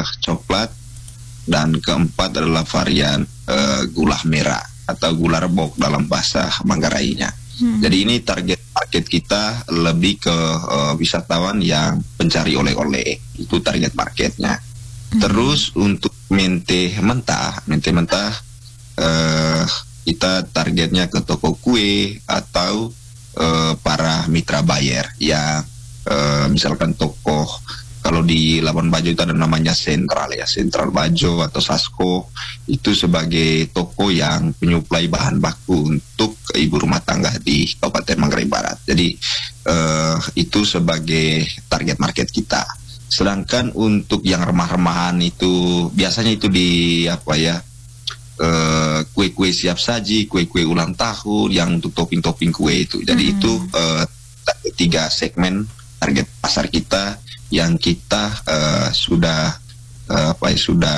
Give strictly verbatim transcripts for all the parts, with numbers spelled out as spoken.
uh, coklat, dan keempat adalah varian uh, gula merah atau gula rebok dalam bahasa Manggarainya. Hmm. Jadi ini target market kita lebih ke uh, wisatawan yang pencari oleh-oleh, itu target marketnya. Hmm. Terus untuk mente mentah, mente mentah uh, kita targetnya ke toko kue atau uh, para mitra buyer yang uh, misalkan toko, kalau di Labuan Bajo itu ada namanya Sentral ya, Sentral Bajo atau Sasko, itu sebagai toko yang penyuplai bahan baku untuk ibu rumah tangga di Kabupaten Manggarai Barat. Jadi uh, itu sebagai target market kita. Sedangkan untuk yang remah-remahan itu biasanya itu di apa ya, uh, kue-kue siap saji, kue-kue ulang tahun yang untuk topping-topping kue itu. Jadi hmm. itu uh, tiga segmen target pasar kita yang kita uh, sudah uh, apa ya, sudah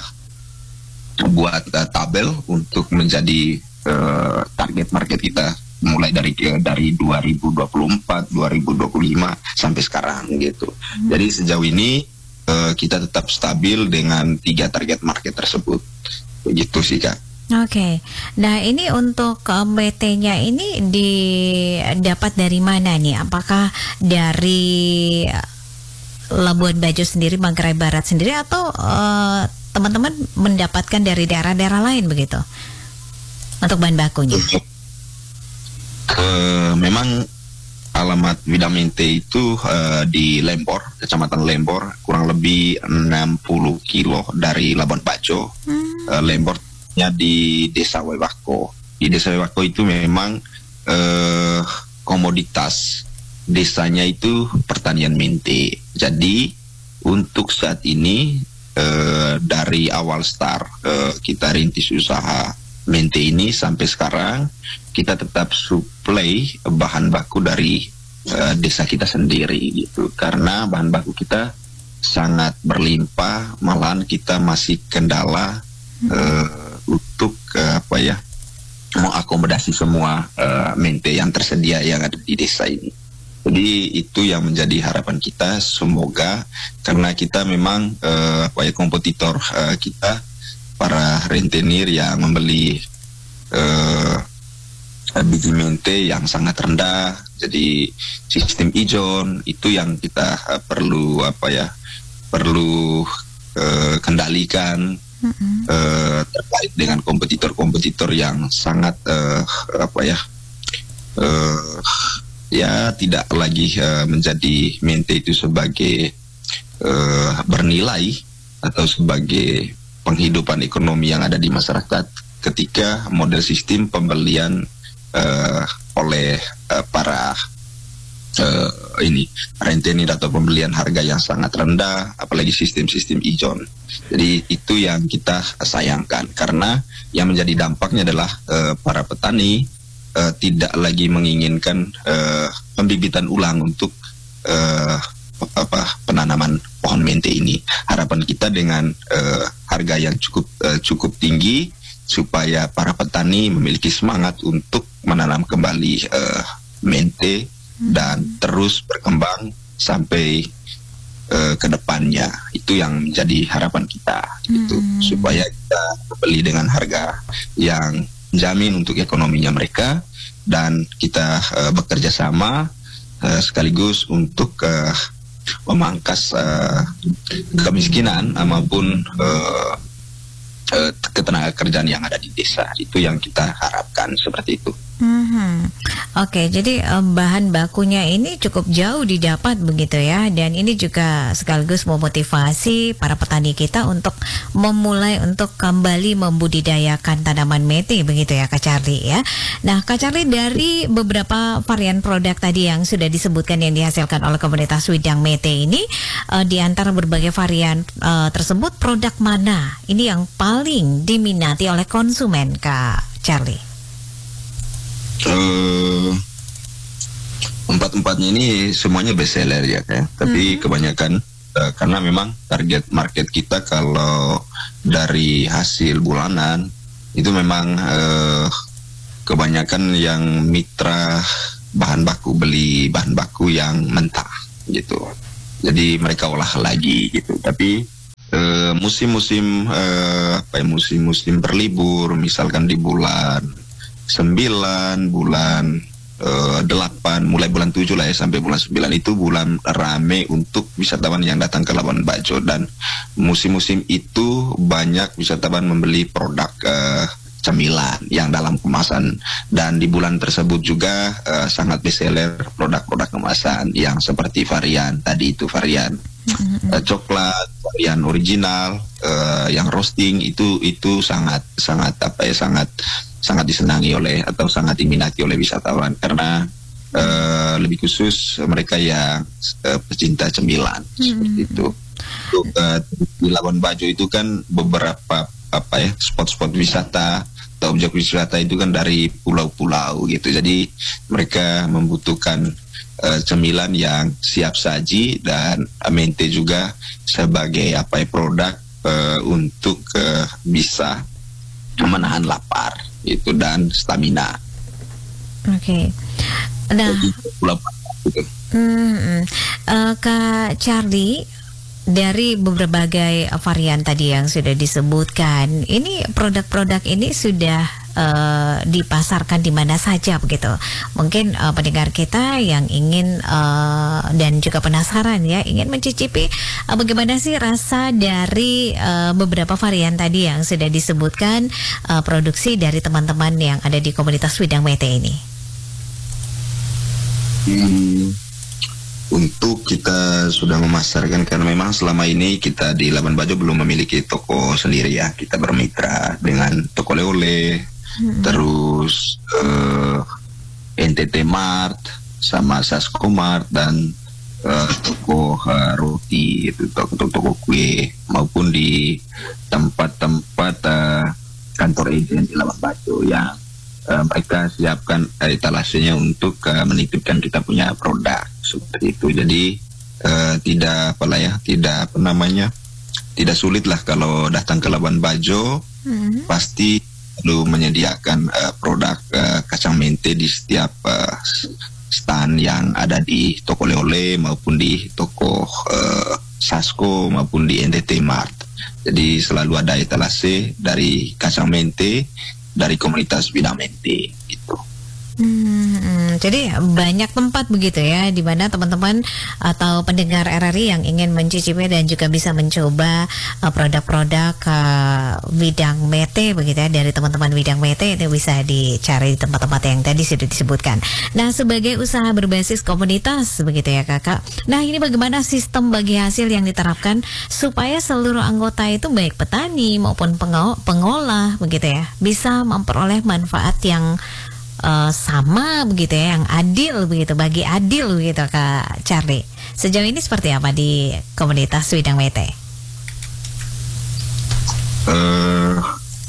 buat uh, tabel untuk menjadi uh, target market kita mulai dari uh, dari dua ribu dua puluh empat, dua ribu dua puluh lima sampai sekarang gitu. Hmm. Jadi sejauh ini uh, kita tetap stabil dengan tiga target market tersebut. Begitu sih, Kak. Oke, okay. Nah ini untuk uh, M T-nya ini didapat dari mana nih? Apakah dari Labuan Bajo sendiri, Manggarai Barat sendiri, atau uh, teman-teman mendapatkan dari daerah-daerah lain begitu untuk bahan bakunya? Uh, memang alamat Widang Mente itu uh, di Lembor, Kecamatan Lembor, kurang lebih enam puluh kilo dari Labuan Bajo. Hmm. Uh, Lembornya di Desa Wewako. Di Desa Wewako itu memang uh, komoditas desanya itu pertanian mente. Jadi untuk saat ini eh, dari awal start eh, kita rintis usaha mente ini sampai sekarang kita tetap supply bahan baku dari eh, desa kita sendiri gitu. Karena bahan baku kita sangat berlimpah, malahan kita masih kendala eh, untuk eh, apa ya, mengakomodasi semua eh, mente yang tersedia yang ada di desa ini. Jadi itu yang menjadi harapan kita, semoga karena kita memang uh, apa ya, kompetitor uh, kita para rentenir yang membeli uh, biji mente yang sangat rendah, jadi sistem ijon itu yang kita uh, perlu apa ya perlu uh, kendalikan mm-hmm. uh, terkait dengan kompetitor-kompetitor yang sangat uh, apa ya uh, ya tidak lagi uh, menjadi mente itu sebagai uh, bernilai atau sebagai penghidupan ekonomi yang ada di masyarakat ketika model sistem pembelian uh, oleh uh, para uh, ini rentenir atau pembelian harga yang sangat rendah, apalagi sistem-sistem ijon. Jadi itu yang kita sayangkan, karena yang menjadi dampaknya adalah uh, para petani Uh, tidak lagi menginginkan uh, pembibitan ulang untuk uh, apa penanaman pohon mente ini. Harapan kita dengan uh, harga yang cukup uh, cukup tinggi supaya para petani memiliki semangat untuk menanam kembali uh, mente hmm. dan terus berkembang sampai uh, ke depannya. Itu yang menjadi harapan kita, hmm. gitu, supaya kita beli dengan harga yang jamin untuk ekonominya mereka, dan kita uh, bekerja sama uh, sekaligus untuk uh, memangkas uh, kemiskinan uh, maupun uh, uh, ketenaga kerjaan yang ada di desa. Itu yang kita harapkan, seperti itu. Hmm. Oke, jadi um, bahan bakunya ini cukup jauh didapat begitu ya, dan ini juga sekaligus memotivasi para petani kita untuk memulai untuk kembali membudidayakan tanaman mente begitu ya, Kak Charlie ya. Nah, Kak Charlie, dari beberapa varian produk tadi yang sudah disebutkan yang dihasilkan oleh komunitas Widang Mente ini, uh, di antara berbagai varian uh, tersebut, produk mana ini yang paling diminati oleh konsumen, Kak Charlie? Uh, empat-empatnya ini semuanya best seller ya, ya. Tapi hmm. kebanyakan uh, karena memang target market kita kalau dari hasil bulanan itu memang uh, kebanyakan yang mitra bahan baku, beli bahan baku yang mentah gitu. Jadi mereka olah lagi gitu. Tapi uh, ke musim-musim uh, apa ya, musim-musim berlibur, misalkan di bulan sembilan, bulan uh, delapan, mulai bulan tujuh lah ya sampai bulan sembilan itu bulan rame untuk wisatawan yang datang ke Labuan Bajo, dan musim-musim itu banyak wisatawan membeli produk uh, cemilan yang dalam kemasan, dan di bulan tersebut juga uh, sangat bestseller produk-produk kemasan yang seperti varian tadi itu varian mm-hmm. uh, coklat, varian original, uh, yang roasting itu itu sangat sangat apa ya sangat sangat disenangi oleh atau sangat diminati oleh wisatawan karena uh, lebih khusus mereka yang uh, pecinta cemilan mm-hmm. seperti itu. Untuk uh, di Labuan Bajo itu kan beberapa apa ya spot-spot wisata atau objek wisata itu kan dari pulau-pulau gitu, jadi mereka membutuhkan uh, cemilan yang siap saji, dan mente juga sebagai apa ya produk uh, untuk uh, bisa menahan lapar itu dan stamina. Oke, okay. Nah, pulau gitu. hmm, uh, Kak Charlie, dari berbagai varian tadi yang sudah disebutkan, ini produk-produk ini sudah uh, dipasarkan di mana saja begitu? Mungkin uh, pendengar kita yang ingin uh, dan juga penasaran ya, ingin mencicipi uh, bagaimana sih rasa dari uh, beberapa varian tadi yang sudah disebutkan, uh, produksi dari teman-teman yang ada di komunitas Widang Mete ini. Hmm. Untuk kita sudah memasarkan, karena memang selama ini kita di Labuan Bajo belum memiliki toko sendiri ya. Kita bermitra dengan toko oleh-oleh, hmm. terus uh, N T T Mart, sama Sasko Mart, dan uh, toko uh, roti, itu toko-toko kue, maupun di tempat-tempat uh, kantor agen di Labuan Bajo yang Uh, mereka siapkan uh, etalasenya untuk uh, menitipkan kita punya produk seperti itu. Jadi uh, tidak apa lah ya, tidak apa namanya, tidak sulit lah kalau datang ke Labuan Bajo, mm-hmm. pasti perlu menyediakan uh, produk uh, kacang mente di setiap uh, stand yang ada di toko oleh-oleh maupun di toko uh, Sasko maupun di N T T Mart. Jadi selalu ada etalase dari kacang mente dari komunitas Widang Mete gitu. Hmm, jadi banyak tempat begitu ya, di mana teman-teman atau pendengar R R I yang ingin mencicipi dan juga bisa mencoba uh, produk-produk uh, Widang Mete begitu ya, dari teman-teman Widang Mete itu bisa dicari di tempat-tempat yang tadi sudah disebutkan. Nah, sebagai usaha berbasis komunitas begitu ya Kakak. Nah, ini bagaimana sistem bagi hasil yang diterapkan supaya seluruh anggota itu baik petani maupun pengo- pengolah begitu ya, bisa memperoleh manfaat yang Uh, sama begitu ya, yang adil begitu, bagi adil begitu Kak Charlie. Sejauh ini seperti apa di komunitas Widang Mete? Uh,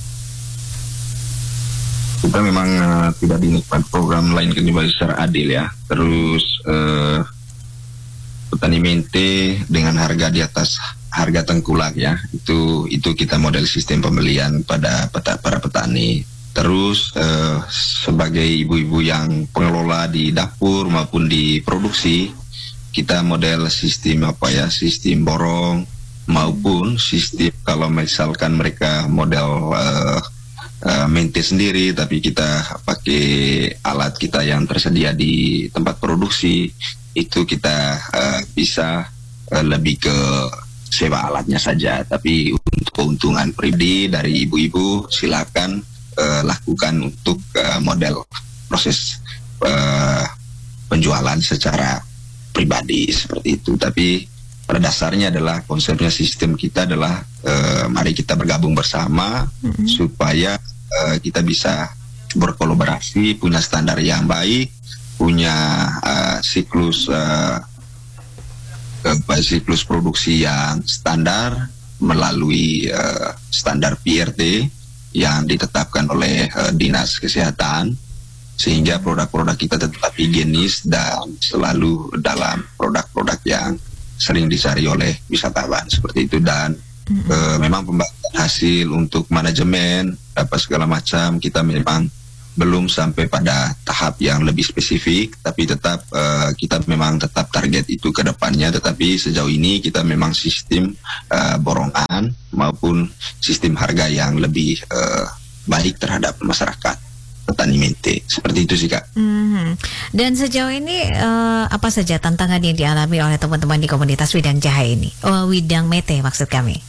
kita memang uh, tidak dinikmat program lain kembali secara adil ya. Terus uh, petani mente dengan harga di atas harga tengkulak ya. Itu itu kita model sistem pembelian pada peta, para petani. Terus eh, sebagai ibu-ibu yang pengelola di dapur maupun di produksi, kita model sistem apa ya, sistem borong maupun sistem kalau misalkan mereka model eh, eh, mente sendiri, tapi kita pakai alat kita yang tersedia di tempat produksi, itu kita eh, bisa eh, lebih ke sewa alatnya saja. Tapi untuk keuntungan pribadi dari ibu-ibu silakan Uh, lakukan untuk uh, model proses uh, penjualan secara pribadi seperti itu. Tapi pada dasarnya adalah konsepnya sistem kita adalah uh, mari kita bergabung bersama mm-hmm. supaya uh, kita bisa berkolaborasi, punya standar yang baik, punya uh, siklus uh, uh, siklus produksi yang standar melalui uh, standar P R T yang ditetapkan oleh uh, Dinas Kesehatan, sehingga produk-produk kita tetap higienis dan selalu dalam produk-produk yang sering dicari oleh wisatawan seperti itu. Dan mm-hmm. uh, memang pembagian hasil untuk manajemen apa segala macam kita memang belum sampai pada tahap yang lebih spesifik, tapi tetap uh, kita memang tetap target itu ke depannya. Tetapi sejauh ini kita memang sistem uh, borongan maupun sistem harga yang lebih uh, baik terhadap masyarakat petani mente. Seperti itu sih, Kak. Hmm. Dan sejauh ini uh, apa saja tantangan yang dialami oleh teman-teman di komunitas Widang Jahe ini? Oh, Widang Mete maksud kami.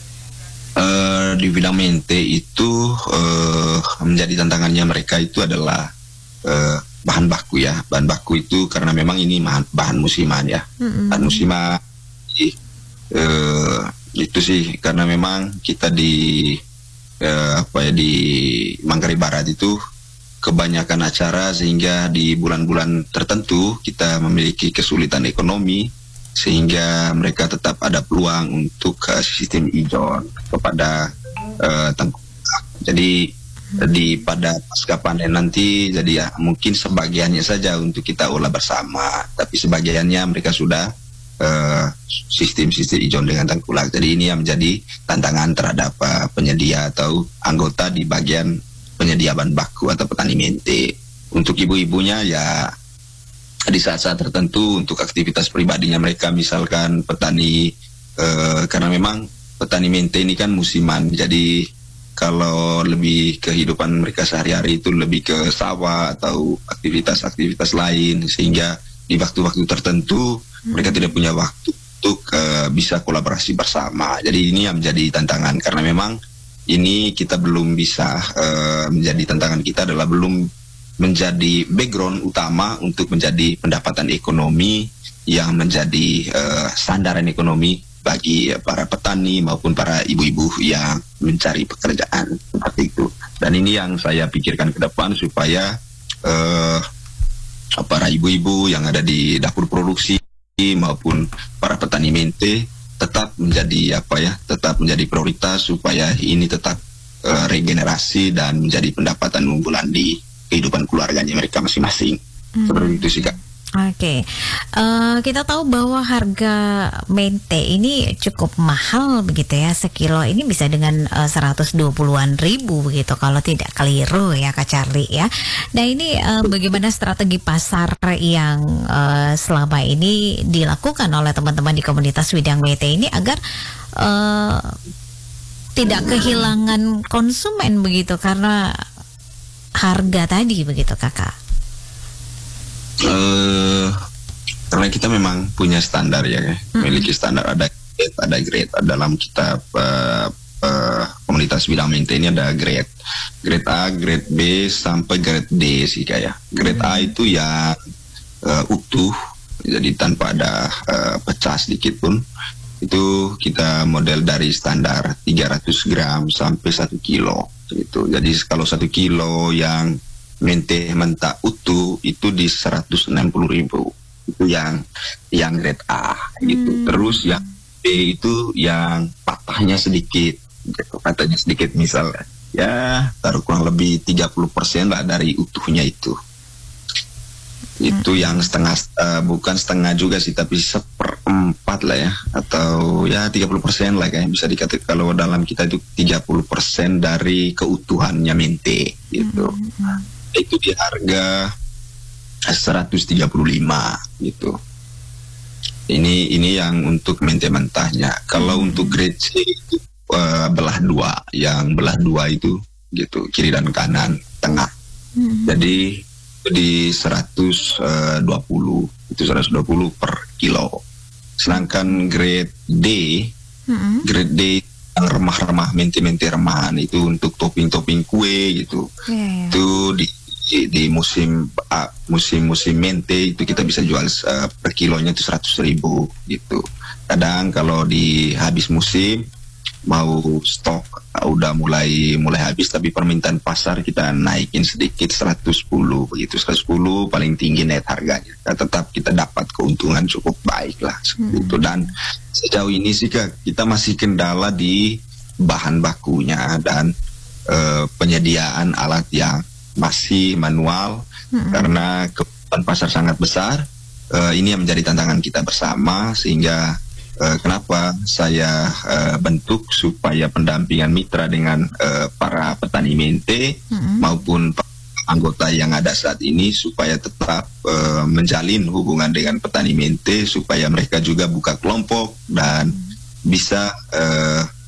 Uh, di Widang Mente itu uh, menjadi tantangannya mereka itu adalah uh, bahan baku ya. Bahan baku itu karena memang ini bahan, bahan musiman ya. Mm-hmm. Bahan musiman. Uh, itu sih karena memang kita di uh, apa ya di Manggarai Barat itu kebanyakan acara sehingga di bulan-bulan tertentu kita memiliki kesulitan ekonomi sehingga mereka tetap ada peluang untuk uh, sistem ijon kepada uh, tengkulak. Jadi di pada pasca panen nanti jadi ya mungkin sebagiannya saja untuk kita olah bersama, tapi sebagiannya mereka sudah uh, sistem-sistem ijon dengan tengkulak. Jadi ini yang menjadi tantangan terhadap uh, penyedia atau anggota di bagian penyedia bahan baku atau petani mente. Untuk ibu-ibunya ya di saat-saat tertentu untuk aktivitas pribadinya mereka, misalkan petani uh, karena memang petani mente ini kan musiman, jadi kalau lebih kehidupan mereka sehari-hari itu lebih ke sawah atau aktivitas-aktivitas lain, sehingga di waktu-waktu tertentu hmm. mereka tidak punya waktu untuk uh, bisa kolaborasi bersama. Jadi ini yang menjadi tantangan karena memang ini kita belum bisa uh, menjadi tantangan kita adalah belum menjadi background utama untuk menjadi pendapatan ekonomi yang menjadi uh, sandaran ekonomi bagi para petani maupun para ibu-ibu yang mencari pekerjaan seperti itu. Dan ini yang saya pikirkan ke depan supaya uh, para ibu-ibu yang ada di dapur produksi maupun para petani mente tetap menjadi apa ya, tetap menjadi prioritas supaya ini tetap uh, regenerasi dan menjadi pendapatan unggulan di kehidupan keluarganya mereka masing-masing. Hmm. Seperti itu sih, Kak. Oke, okay. uh, kita tahu bahwa harga mente ini cukup mahal begitu ya, sekilo ini bisa dengan uh, seratus dua puluhan ribu begitu kalau tidak keliru ya Kak Charlie ya. Nah ini uh, bagaimana strategi pasar yang uh, selama ini dilakukan oleh teman-teman di komunitas Widang Mente ini agar uh, tidak kehilangan konsumen begitu karena harga tadi begitu Kakak? Uh, karena kita memang punya standar ya, mm-hmm. memiliki standar, ada grade, ada grade dalam kitab uh, uh, komunitas Widang Mente ini ada grade, grade A, grade B sampai grade D sih kayak. Grade mm-hmm. A itu yang uh, utuh, jadi tanpa ada uh, pecah sedikit pun. Itu kita model dari standar tiga ratus gram sampai satu kilo gitu. Jadi kalau satu kilo yang mente mentah utuh itu di seratus enam puluh ribu, itu yang yang grade A gitu. Hmm. Terus yang B itu yang patahnya sedikit gitu, patahnya sedikit misal ya taruh kurang lebih tiga puluh persen lah dari utuhnya itu. Itu hmm. yang setengah uh, bukan setengah juga sih, tapi seperempat lah ya, atau ya tiga puluh persen lah kayak bisa dikatakan kalau dalam kita itu tiga puluh persen dari keutuhannya mente gitu. Hmm. Itu di harga seratus tiga puluh lima gitu. Ini ini yang untuk mente mentahnya. Kalau hmm. untuk grade C itu uh, belah dua, yang belah dua itu gitu, kiri dan kanan, tengah. Hmm. Jadi di seratus dua puluh, itu seratus dua puluh per kilo. Sedangkan grade D, hmm. grade D yang remah-remah, mente-mente remahan itu untuk topping-topping kue gitu. Yeah, yeah. Itu di Di, di musim uh, musim-musim mente itu kita bisa jual uh, per kilonya itu seratus ribu gitu. Kadang kalau di habis musim mau stok uh, udah mulai mulai habis, tapi permintaan pasar kita naikin sedikit seratus sepuluh begitu, seratus sepuluh paling tinggi net harganya. Nah, tetap kita dapat keuntungan cukup baik lah seperti hmm. itu. Dan sejauh ini sih kita masih kendala di bahan bakunya dan uh, penyediaan alat yang masih manual hmm. karena kebutuhan pasar sangat besar. Uh, ini yang menjadi tantangan kita bersama, sehingga uh, kenapa saya uh, bentuk supaya pendampingan mitra dengan uh, para petani mente hmm. maupun anggota yang ada saat ini supaya tetap uh, menjalin hubungan dengan petani mente, supaya mereka juga buka kelompok dan hmm. bisa uh, menyediakan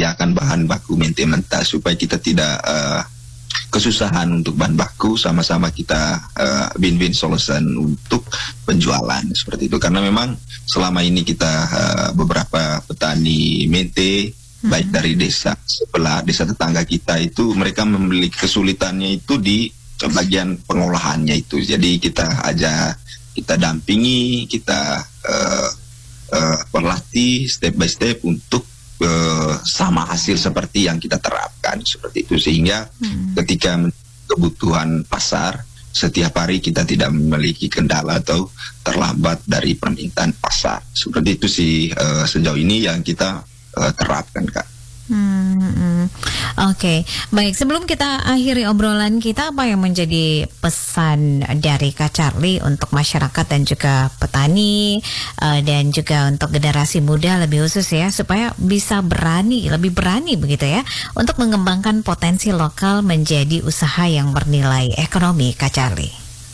menyediakan bahan baku mente mentah supaya kita tidak uh, kesusahan untuk bahan baku, sama-sama kita uh, win-win solution untuk penjualan seperti itu. Karena memang selama ini kita uh, beberapa petani mente hmm. baik dari desa sebelah, desa tetangga kita itu, mereka memiliki kesulitannya itu di bagian pengolahannya itu. Jadi kita aja kita dampingi, kita uh, uh, berlatih step by step untuk uh, sama hasil seperti yang kita terapkan seperti itu, sehingga hmm. ketika kebutuhan pasar setiap hari kita tidak memiliki kendala atau terlambat dari permintaan pasar. Seperti itu sih uh, sejauh ini yang kita uh, terapkan, Kak. Hmm, hmm. Oke, okay. Baik. Sebelum kita akhiri obrolan kita, apa yang menjadi pesan dari Kak Charlie untuk masyarakat dan juga petani uh, dan juga untuk generasi muda lebih khusus ya, supaya bisa berani, lebih berani begitu ya, untuk mengembangkan potensi lokal menjadi usaha yang bernilai ekonomi, Kak Charlie?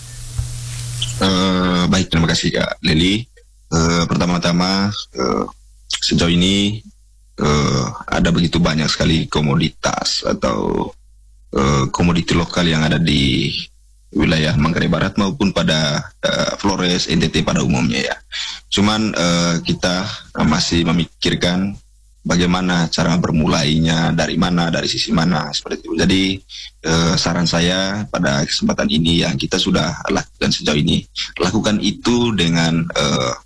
Uh, baik, terima kasih Kak Leli. Uh, pertama-tama uh, sejauh ini Uh, ada begitu banyak sekali komoditas atau uh, komoditi lokal yang ada di wilayah Manggarai Barat maupun pada uh, Flores, N T T pada umumnya ya. Cuman uh, kita uh, masih memikirkan bagaimana cara bermulainya, dari mana, dari sisi mana seperti itu. Jadi uh, saran saya pada kesempatan ini yang kita sudah lakukan sejauh ini, lakukan itu dengan uh,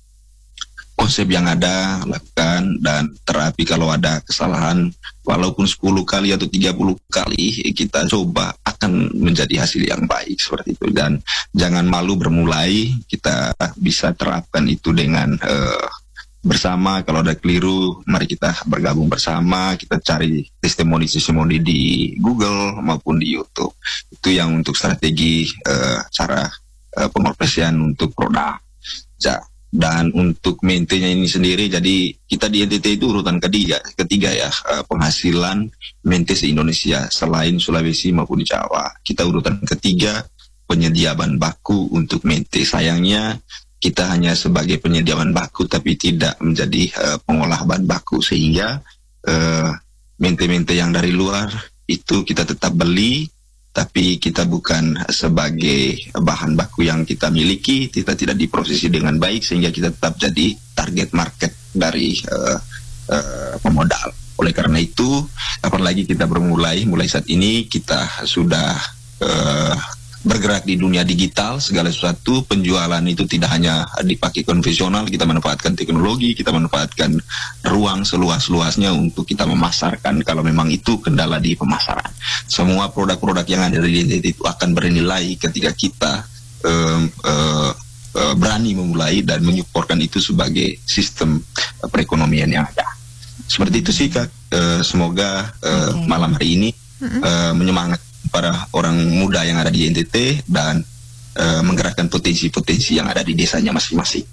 konsep yang ada, lakukan dan terapi. Kalau ada kesalahan walaupun sepuluh kali atau tiga puluh kali, kita coba akan menjadi hasil yang baik seperti itu. Dan jangan malu bermulai, kita bisa terapkan itu dengan uh, bersama. Kalau ada keliru, mari kita bergabung bersama, kita cari testimoni-testimoni di Google maupun di YouTube. Itu yang untuk strategi uh, cara uh, pengoperasian untuk produk. Ja. Dan untuk mente-nya ini sendiri, jadi kita di N T T itu urutan ketiga, ketiga ya uh, penghasilan mente se-Indonesia selain Sulawesi maupun di Jawa. Kita urutan ketiga penyedia bahan baku untuk mente. Sayangnya kita hanya sebagai penyedia bahan baku tapi tidak menjadi uh, pengolah bahan baku, sehingga uh, mente-mente yang dari luar itu kita tetap beli, tapi kita bukan sebagai bahan baku yang kita miliki, kita tidak diprosesi dengan baik, sehingga kita tetap jadi target market dari uh, uh, pemodal. Oleh karena itu, apalagi kita bermulai, mulai saat ini kita sudah uh, bergerak di dunia digital, segala sesuatu penjualan itu tidak hanya dipakai konvensional, kita manfaatkan teknologi, kita manfaatkan ruang seluas-luasnya untuk kita memasarkan kalau memang itu kendala di pemasaran. Semua produk-produk yang ada di N T T itu akan bernilai ketika kita um, uh, uh, berani memulai dan menyuporkan itu sebagai sistem uh, perekonomian yang ada. Seperti itu sih Kak, uh, semoga uh, okay. malam hari ini uh, menyemangat para orang muda yang ada di N T T dan uh, menggerakkan potensi-potensi yang ada di desanya masing-masing.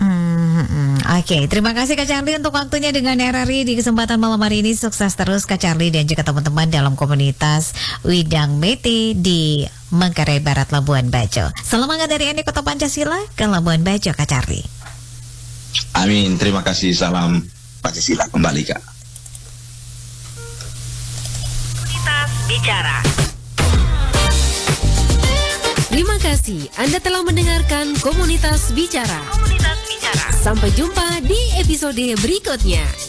Hmm, Oke, okay. Terima kasih Kak Charlie untuk waktunya dengan R R I di kesempatan malam hari ini. Sukses terus Kak Charlie dan juga teman-teman dalam komunitas Widang Mete di Manggarai Barat, Labuan Bajo. Salam hangat dari Andi Kota Pancasila ke Labuan Bajo, Kak Charlie. Amin, terima kasih. Salam Pancasila kembali Kak. Komunitas Bicara. Terima kasih Anda telah mendengarkan Komunitas Bicara. Komunitas Bicara. Sampai jumpa di episode berikutnya.